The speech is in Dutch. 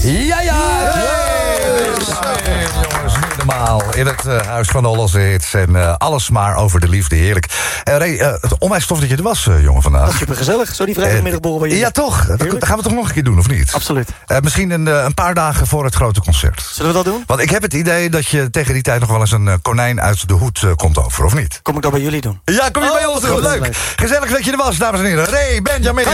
Ja! Jongens, niet normaal. In het Huis van de Hollandse Hits. En alles maar over de liefde. Heerlijk. Ray, het onwijs tof dat je er was, jongen, vandaag. Super gezellig, zo die vrijdagmiddagborrel bij jullie. Ja, toch? Dat gaan we toch nog een keer doen, of niet? Absoluut. Misschien een paar dagen voor het grote concert. Zullen we dat doen? Want ik heb het idee dat je tegen die tijd nog wel eens een konijn uit de hoed komt over, of niet? Kom ik dat bij jullie doen? Ja, kom je bij ons doen. Leuk. Gezellig dat je er was, dames en heren. Ray Benjamin.